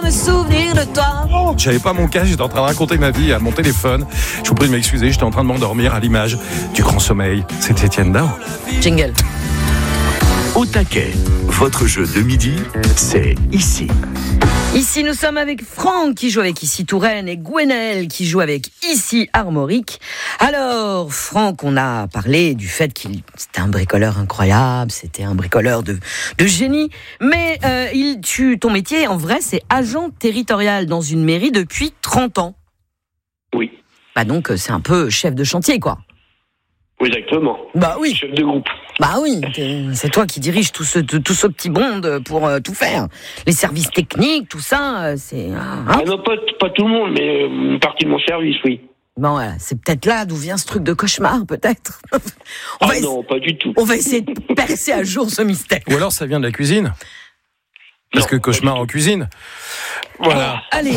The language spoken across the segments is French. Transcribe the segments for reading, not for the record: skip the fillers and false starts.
me souvenir de toi. J'avais pas mon cas, j'étais en train de raconter ma vie à mon téléphone. Je vous prie de m'excuser, j'étais en train de m'endormir à l'image du grand sommeil. C'est Étienne Dao. Jingle. Au taquet, votre jeu de midi, c'est ici. Ici, nous sommes avec Franck qui joue avec Ici Touraine et Gwenaël qui joue avec Ici Armorique. Alors, Franck, on a parlé du fait qu'il c'était un bricoleur incroyable, c'était un bricoleur de génie. Mais ton métier, en vrai, c'est agent territorial dans une mairie depuis 30 ans. Oui. Bah donc, c'est un peu chef de chantier, quoi. Oui, exactement. Bah oui. Chef de groupe. Bah oui, c'est toi qui dirige tout ce petit monde pour tout faire. Les services techniques, tout ça, c'est... Non, pas tout le monde, mais une partie de mon service, oui. Bon, voilà, c'est peut-être là d'où vient ce truc de cauchemar, peut-être. Non, pas du tout. On va essayer de percer à jour ce mystère. Ou alors ça vient de la cuisine. Parce que cauchemar en cuisine. Voilà. Allez,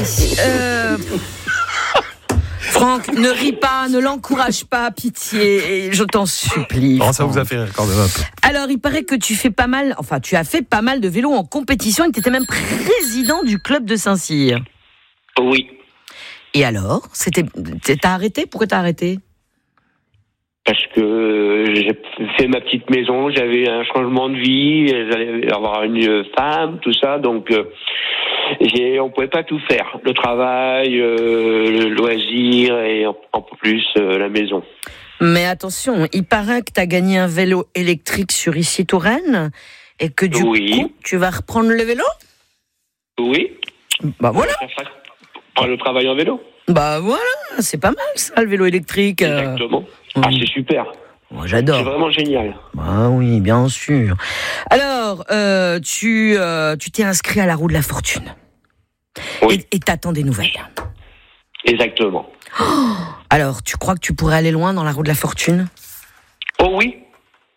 Franck, ne ris pas, ne l'encourage pas, pitié, et je t'en supplie. Oh, ça vous a fait rire quand même un peu. Alors, il paraît que tu as fait pas mal de vélo en compétition et que tu étais même président du club de Saint-Cyr. Oui. Et alors, t'as arrêté ? Pourquoi t'as arrêté ? Parce que j'ai fait ma petite maison, j'avais un changement de vie, j'allais avoir une femme, tout ça, donc on pouvait pas tout faire. Le travail, le loisir et en plus la maison. Mais attention, il paraît que tu as gagné un vélo électrique sur Ici Touraine et que du coup, tu vas reprendre le vélo ? Oui. Bah voilà. Pour le travail en vélo. Bah voilà, c'est pas mal ça, le vélo électrique. Exactement. Ah, c'est super. Moi, j'adore. C'est vraiment génial. Ah oui, bien sûr. Alors, tu t'es inscrit à la roue de la fortune. Oui. Et t'attends des nouvelles. Exactement. Oh, alors, tu crois que tu pourrais aller loin dans la roue de la fortune ? Oh oui. Oui ?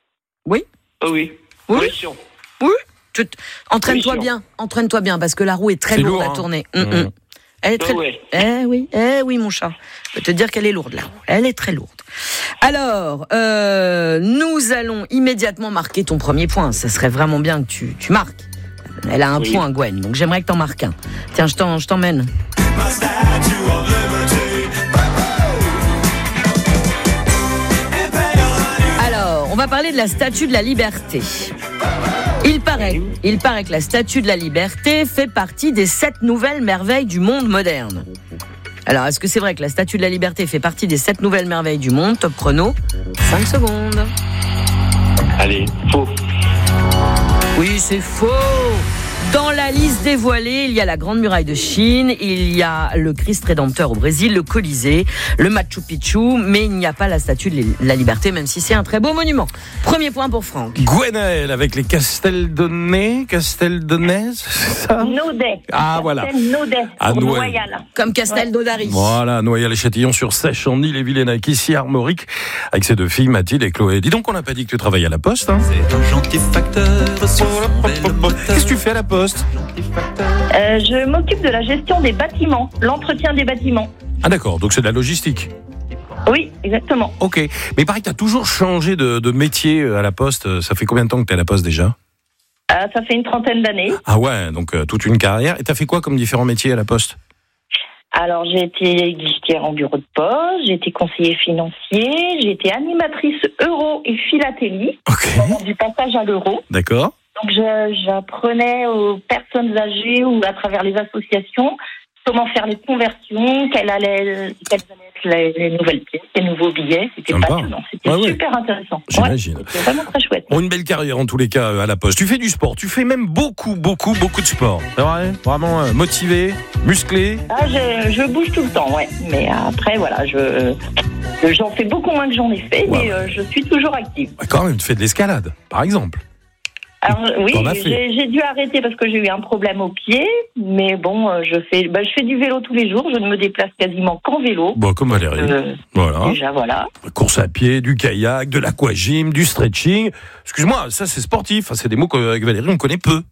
Oh oui. Oui. Oui, sûr. Oui. Entraîne-toi bien, parce que la roue est très lourde à tourner. Elle est très... oui, mon chat. Je peux te dire qu'elle est lourde, là. Elle est très lourde. Alors, nous allons immédiatement marquer ton premier point. Ça serait vraiment bien que tu marques. Elle a un point, Gwen, donc j'aimerais que t'en marques un. Tiens, je t'emmène. Alors, on va parler de la Statue de la Liberté. Il paraît que la Statue de la Liberté fait partie des 7 nouvelles merveilles du monde moderne. Alors, est-ce que c'est vrai que la Statue de la Liberté fait partie des 7 nouvelles merveilles du monde ? Top chrono, 5 secondes. Allez, faux. Oui, c'est faux. Dans la liste dévoilée, il y a la Grande Muraille de Chine, il y a le Christ Rédempteur au Brésil, le Colisée, le Machu Picchu, mais il n'y a pas la Statue de la Liberté, même si c'est un très beau monument. Premier point pour Franck. Gwenaël avec les Casteldonais, c'est ça ? Naudet. Ah, voilà. Naudet. À Noyal. Comme Castel d'Odari. Voilà, Noyal-les-Châtillons-sur-Sèche, en Ille-et-Vilaine, avec ici Armorique, avec ses 2 filles, Mathilde et Chloé. Dis donc, on n'a pas dit que tu travaillais à la Poste, hein ? C'est un gentil facteur. Qu'est-ce que tu fais à la Poste ? Je m'occupe de la gestion des bâtiments, l'entretien des bâtiments. Ah d'accord, donc c'est de la logistique. Oui, exactement. Ok, mais il paraît que tu as toujours changé de métier à la Poste. Ça fait combien de temps que tu es à la Poste déjà ? Ça fait une 30aine d'années. Ah ouais, donc toute une carrière. Et tu as fait quoi comme différents métiers à la Poste ? Alors, j'ai été guichetière en bureau de poste, j'ai été conseiller financier, j'ai été animatrice euro et philatélie, du passage à l'euro. D'accord. Donc, j'apprenais aux personnes âgées ou à travers les associations comment faire les conversions, quelles allaient être les nouvelles pièces, les nouveaux billets. C'était passionnant, c'était super intéressant. J'imagine. C'était vraiment très chouette. Bon, une belle carrière en tous les cas à la Poste. Tu fais du sport, tu fais même beaucoup de sport. C'est vrai ? Vraiment motivé, musclé ? Ah, je bouge tout le temps, ouais. Mais après, voilà, j'en fais beaucoup moins que j'en ai fait, mais je suis toujours active. Quand même, tu fais de l'escalade, par exemple. Alors oui, j'ai dû arrêter parce que j'ai eu un problème au pied, mais bon, je fais du vélo tous les jours, je ne me déplace quasiment qu'en vélo. Bon, comme Valérie. Voilà. Déjà, voilà. Course à pied, du kayak, de l'aquagym, du stretching. Excuse-moi, ça c'est sportif, c'est des mots qu'avec Valérie on connaît peu.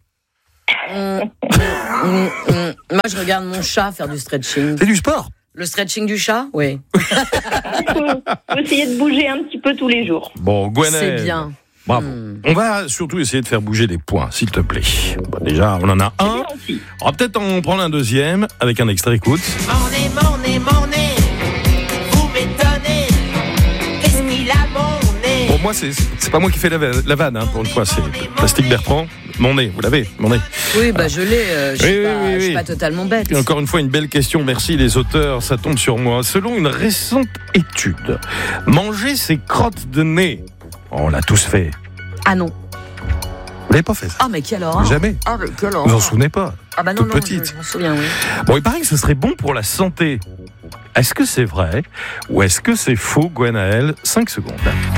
Moi je regarde mon chat faire du stretching. C'est du sport. Le stretching du chat ? Oui. Il faut essayer de bouger un petit peu tous les jours. Bon, Gwenaël. C'est bien. Bravo. On va surtout essayer de faire bouger les points, s'il te plaît. Bon, déjà, on en a un. On va peut-être en prendre un deuxième avec un extrait, écoute. Mon nez, vous m'étonnez. Qu'est-ce qu'il a mon nez? Bon, moi, c'est pas moi qui fais la vanne, hein, pour une fois, c'est Plastique Bertrand. Mon nez, vous l'avez, mon nez. Oui, bah je l'ai, je suis pas totalement bête. Et encore une fois, une belle question, merci les auteurs, ça tombe sur moi. Selon une récente étude, manger ses crottes de nez, on l'a tous fait. Ah non. Vous l'avez pas fait ça? Ah mais quelle horreur. Jamais. Ah mais quelle horreur. Vous en souvenez pas? Ah bah non, toute petite. Je m'en souviens, oui. Bon, il paraît que ce serait bon pour la santé. Est-ce que c'est vrai ou est-ce que c'est faux, Gwenaëlle? 5 secondes.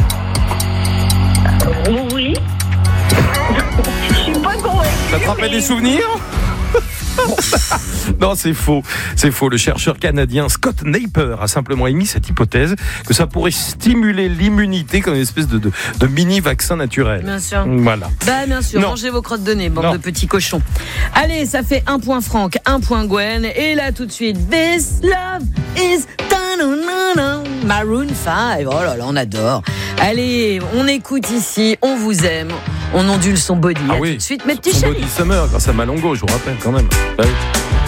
Oui. Je suis pas convaincue. Ça te rappelle des souvenirs? Non, c'est faux. C'est faux. Le chercheur canadien Scott Naper a simplement émis cette hypothèse que ça pourrait stimuler l'immunité comme une espèce de mini-vaccin naturel. Bien sûr. Voilà. Bah, bien sûr. Non. Mangez vos crottes de nez, bande de petits cochons. Allez, ça fait 1 point Franck, 1 point Gwen. Et là, tout de suite, This Love is Maroon 5. Oh là là, on adore. Allez, on écoute ici, on vous aime. On ondule son body. Ah à oui. tout de suite, mes petits Son chéris. body summer grâce à Malongo, je vous rappelle quand même. Bah oui.